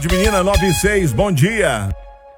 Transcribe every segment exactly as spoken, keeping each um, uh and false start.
De menina nove e seis, bom dia.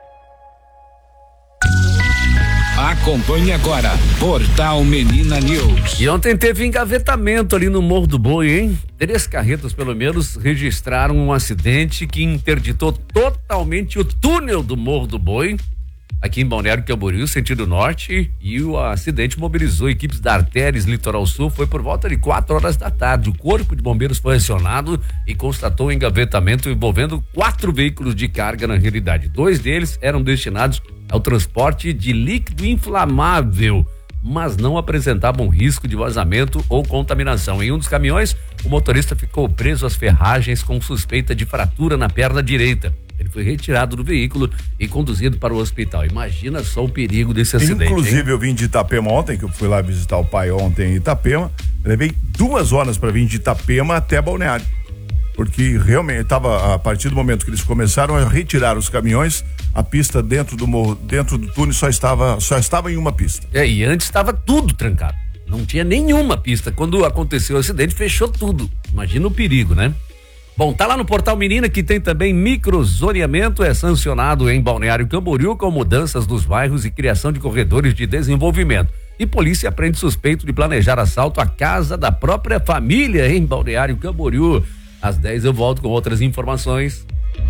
Acompanhe agora, Portal Menina News. E ontem teve engavetamento ali no Morro do Boi, hein? Três carretas, pelo menos, registraram um acidente que interditou totalmente o túnel do Morro do Boi, aqui em Balneário Camboriú, sentido norte, e o acidente mobilizou equipes da Artéries Litoral Sul. Foi por volta de quatro horas da tarde. O corpo de bombeiros foi acionado e constatou um engavetamento envolvendo quatro veículos de carga. Na realidade, dois deles eram destinados ao transporte de líquido inflamável, mas não apresentavam risco de vazamento ou contaminação. Em um dos caminhões, o motorista ficou preso às ferragens com suspeita de fratura na perna direita. Ele foi retirado do veículo e conduzido para o hospital. Imagina só o perigo desse acidente. Inclusive, hein? eu vim de Itapema ontem, que eu fui lá visitar o pai ontem em Itapema. Levei duas horas para vir de Itapema até Balneário. Porque realmente estava, a partir do momento que eles começaram a retirar os caminhões, a pista dentro do morro, dentro do túnel só estava, só estava em uma pista. É, e antes estava tudo trancado. Não tinha nenhuma pista. Quando aconteceu o acidente, fechou tudo. Imagina o perigo, né? Bom, tá lá no Portal Menina que tem também microzoneamento, é sancionado em Balneário Camboriú com mudanças dos bairros e criação de corredores de desenvolvimento. E polícia prende suspeito de planejar assalto à casa da própria família em Balneário Camboriú. Às dez eu volto com outras informações.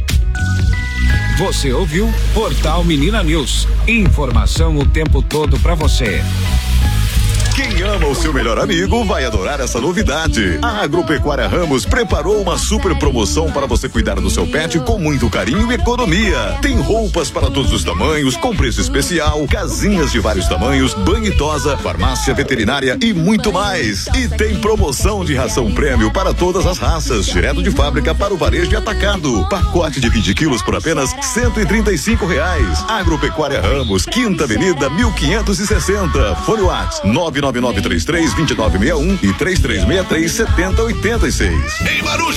Você ouviu Portal Menina News. Informação o tempo todo pra você. Quem ama o seu melhor amigo vai adorar essa novidade. A Agropecuária Ramos preparou uma super promoção para você cuidar do seu pet com muito carinho e economia. Tem roupas para todos os tamanhos, com preço especial, casinhas de vários tamanhos, banho e tosa, farmácia veterinária e muito mais. E tem promoção de ração prêmio para todas as raças, direto de fábrica para o varejo e atacado. Pacote de vinte quilos por apenas cento e trinta e cinco reais. Agropecuária Ramos, Quinta Avenida, mil quinhentos e sessenta. Fone WhatsApp nove nove nove três três dois nove seis um e três três seis três sete zero oito seis.